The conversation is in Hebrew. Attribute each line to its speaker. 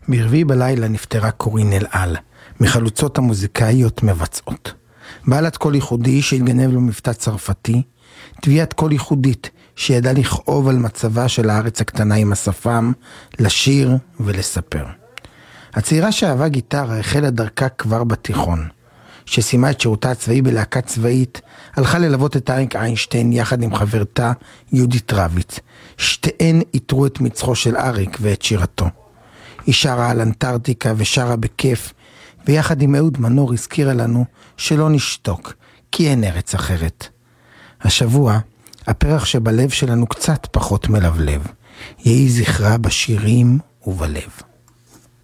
Speaker 1: ברביעי בלילה נפטרה קורין אלעל, מחלוצות המוזיקאיות מבצעות. בעלת קול ייחודי שהתגנב לו מבטא צרפתי, תביעת קול ייחודית שידע לכאוב על מצבה של הארץ הקטנה עם השפם, לשיר ולספר. הצעירה שאהבה גיטרה החלה דרכה כבר בתיכון. שסיימה את שירותה הצבאי בלהקה צבאית, הלכה ללוות את אריק איינשטיין יחד עם חברתה יהודית רביץ. שתיהן איתרו את מצחו של אריק ואת שירתו. היא שרה על אנטארקטיקה ושרה בכיף, ויחד עם אהוד מנור הזכירה לנו שלא נשתוק, כי אין ארץ אחרת. השבוע, הפרח שבלב שלנו קצת פחות מלבלב. יהי זכרה בשירים ובלב.